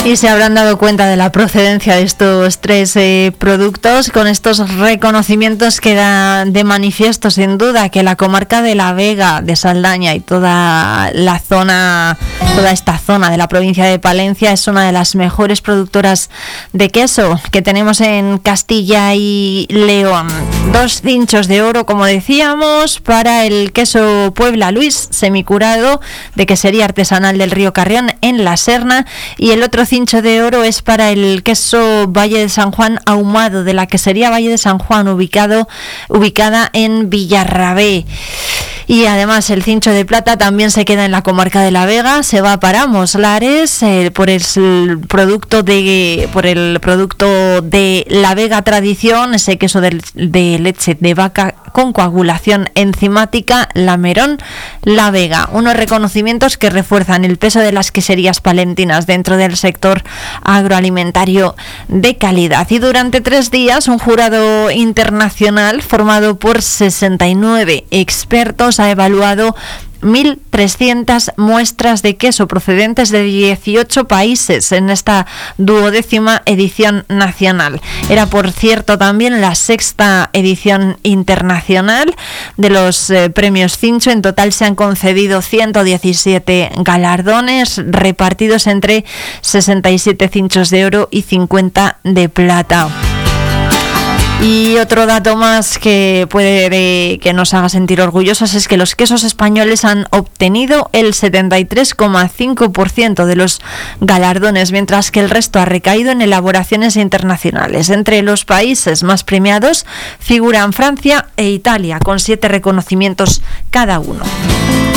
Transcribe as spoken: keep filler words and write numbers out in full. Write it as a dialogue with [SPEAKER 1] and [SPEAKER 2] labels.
[SPEAKER 1] Y se habrán dado cuenta de la procedencia de estos tres eh, productos con estos reconocimientos que da de manifiesto sin duda que la comarca de La Vega, de Saldaña y toda la zona, toda esta zona de la provincia de Palencia es una de las mejores productoras de queso que tenemos en Castilla y León. Dos cinchos de oro, como decíamos, para el queso Puebla Luis semicurado de quesería artesanal del Río Carrión en La Serna, y el otro cincho de oro es para el queso Valle de San Juan ahumado de la quesería Valle de San Juan, ubicado ubicada en Villarrabé. Y además el cincho de plata también se queda en la comarca de La Vega, se va para Moslares eh, por el producto de por el producto de La Vega Tradición, ese queso de, de leche de vaca con coagulación enzimática, Lamerón La Vega. Unos reconocimientos que refuerzan el peso de las queserías palentinas dentro del sector agroalimentario de calidad. Y durante tres días un jurado internacional formado por sesenta y nueve expertos ha evaluado mil trescientas muestras de queso procedentes de dieciocho países en esta duodécima edición nacional. Era, por cierto, también la sexta edición internacional de los eh, premios Cincho. En total se han concedido ciento diecisiete galardones repartidos entre sesenta y siete cinchos de oro y cincuenta de plata. Y otro dato más que puede de, que nos haga sentir orgullosos es que los quesos españoles han obtenido el setenta y tres coma cinco por ciento de los galardones, mientras que el resto ha recaído en elaboraciones internacionales. Entre los países más premiados figuran Francia e Italia, con siete reconocimientos cada uno.